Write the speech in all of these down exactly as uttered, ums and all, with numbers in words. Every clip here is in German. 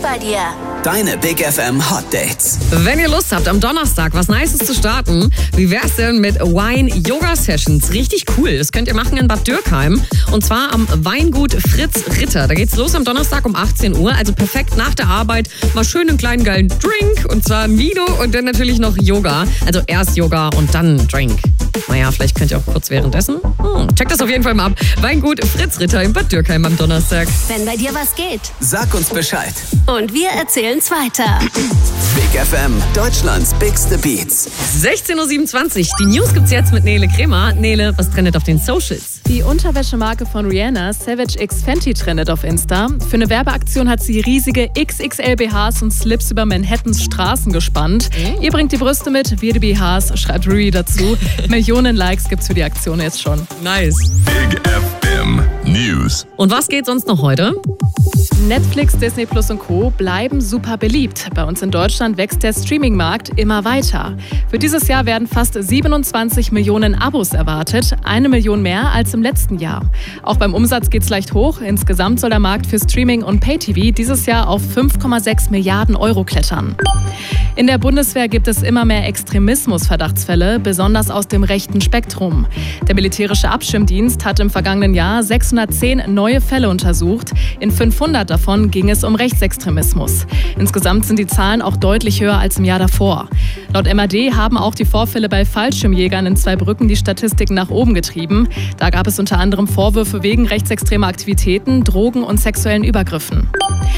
bei dir. Deine Big F M Hot Dates. Wenn ihr Lust habt, am Donnerstag was Nices zu starten, wie wär's denn mit Wine Yoga Sessions? Richtig cool. Das könnt ihr machen in Bad Dürkheim. Und zwar am Weingut Fritz Ritter. Da geht's los am Donnerstag um achtzehn Uhr. Also perfekt nach der Arbeit. Mal schön einen kleinen geilen Drink. Und zwar ein Vino und dann natürlich noch Yoga. Also erst Yoga und dann Drink. Naja, vielleicht könnt ihr auch kurz währenddessen. Hm, checkt das auf jeden Fall mal ab. Weingut Fritz Ritter in Bad Dürkheim am Donnerstag. Wenn bei dir was geht. Sag uns Bescheid. Und wir erzählen's weiter. Big F M, Deutschlands bigste Beats. sechzehn Uhr siebenundzwanzig. Die News gibt's jetzt mit Nele Kremer. Nele, was trendet auf den Socials? Die Unterwäschemarke von Rihanna, Savage X Fenty, trendet auf Insta. Für eine Werbeaktion hat sie riesige X X L B Hs und Slips über Manhattans Straßen gespannt. Mhm. Ihr bringt die Brüste mit, wir die B Hs, schreibt Riri dazu. Millionen Likes gibt's für die Aktion jetzt schon. Nice. Big F M News. Und was geht sonst noch heute? Netflix, Disney Plus und Co. bleiben super beliebt. Bei uns in Deutschland wächst der Streaming-Markt immer weiter. Für dieses Jahr werden fast siebenundzwanzig Millionen Abos erwartet, eine Million mehr als im letzten Jahr. Auch beim Umsatz geht's leicht hoch. Insgesamt soll der Markt für Streaming und Pay-T V dieses Jahr auf fünf Komma sechs Milliarden Euro klettern. In der Bundeswehr gibt es immer mehr Extremismus-Verdachtsfälle, besonders aus dem rechten Spektrum. Der militärische Abschirmdienst hat im vergangenen Jahr sechshundertzehn neue Fälle untersucht. In fünfhundert davon ging es um Rechtsextremismus. Insgesamt sind die Zahlen auch deutlich höher als im Jahr davor. Laut M A D haben auch die Vorfälle bei Fallschirmjägern in Zweibrücken die Statistiken nach oben getrieben. Da gab es unter anderem Vorwürfe wegen rechtsextremer Aktivitäten, Drogen und sexuellen Übergriffen.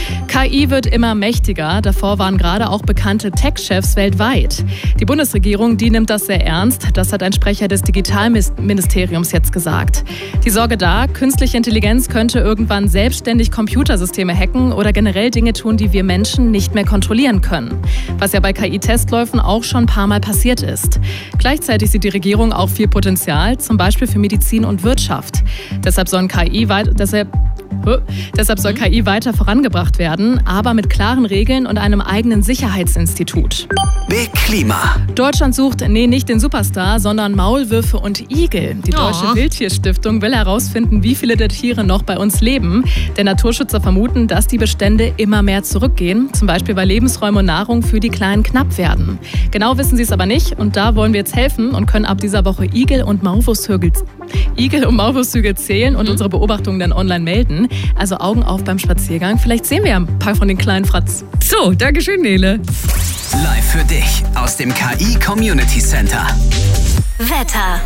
K I wird immer mächtiger. Davor waren gerade auch bekannte Tech-Chefs weltweit. Die Bundesregierung, die nimmt das sehr ernst. Das hat ein Sprecher des Digitalministeriums jetzt gesagt. Die Sorge da, künstliche Intelligenz könnte irgendwann selbstständig Computersysteme hacken oder generell Dinge tun, die wir Menschen nicht mehr kontrollieren können. Was ja bei K I-Testläufen auch schon ein paar Mal passiert ist. Gleichzeitig sieht die Regierung auch viel Potenzial, zum Beispiel für Medizin und Wirtschaft. Deshalb sollen K I weit, deshalb Deshalb soll K I weiter vorangebracht werden, aber mit klaren Regeln und einem eigenen Sicherheitsinstitut. Big Klima. Deutschland sucht, nee, nicht den Superstar, sondern Maulwürfe und Igel. Die Deutsche Oh. Wildtierstiftung will herausfinden, wie viele der Tiere noch bei uns leben. Denn Naturschützer vermuten, dass die Bestände immer mehr zurückgehen. Zum Beispiel, weil Lebensräume und Nahrung für die Kleinen knapp werden. Genau wissen sie es aber nicht und da wollen wir jetzt helfen und können ab dieser Woche Igel und Maulwurfshügel Igel und Maulwurfshügel zählen und mhm. unsere Beobachtungen dann online melden. Also Augen auf beim Spaziergang. Vielleicht sehen wir ein paar von den kleinen Fratz. So, Dankeschön, Nele. Live für dich aus dem K I Community Center. Wetter.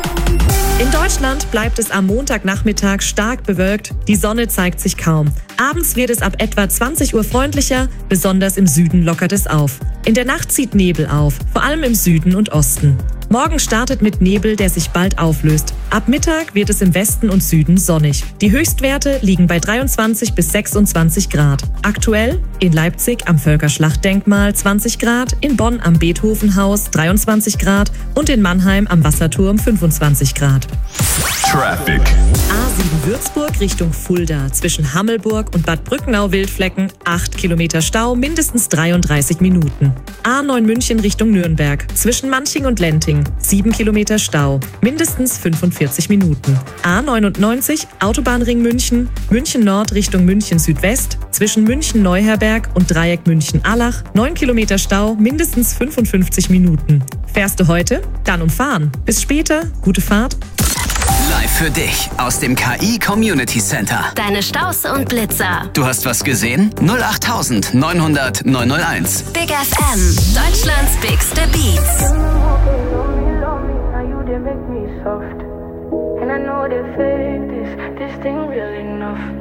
In Deutschland bleibt es am Montagnachmittag stark bewölkt. Die Sonne zeigt sich kaum. Abends wird es ab etwa zwanzig Uhr freundlicher, besonders im Süden lockert es auf. In der Nacht zieht Nebel auf, vor allem im Süden und Osten. Morgen startet mit Nebel, der sich bald auflöst. Ab Mittag wird es im Westen und Süden sonnig. Die Höchstwerte liegen bei dreiundzwanzig bis sechsundzwanzig Grad. Aktuell in Leipzig am Völkerschlachtdenkmal zwanzig Grad, in Bonn am Beethovenhaus dreiundzwanzig Grad und in Mannheim am Wasserturm fünfundzwanzig Grad. Traffic. A sieben Würzburg Richtung Fulda. Zwischen Hammelburg und Bad Brückenau-Wildflecken acht Kilometer Stau, mindestens dreiunddreißig Minuten. A neun München Richtung Nürnberg. Zwischen Manching und Lenting sieben Kilometer Stau, mindestens fünfundvierzig Minuten. A neunundneunzig Autobahnring München. München Nord Richtung München Südwest. Zwischen München Neuherberg und Dreieck München-Allach neun Kilometer Stau, mindestens fünfundfünfzig Minuten. Fährst du heute? Dann umfahren. Bis später, gute Fahrt. Live für dich aus dem K I Community Center. Deine Staus und Blitzer. Du hast was gesehen? null acht neun null null neun null eins. Big F M. Deutschlands bigste Beats. And I know they fake this, this thing real enough.